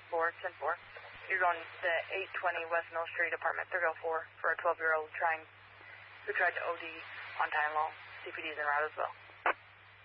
4, 10-4. You're going to the 820 West Mill Street, apartment 304 for a 12-year-old who tried to OD on Tylenol. CPD is en route as well.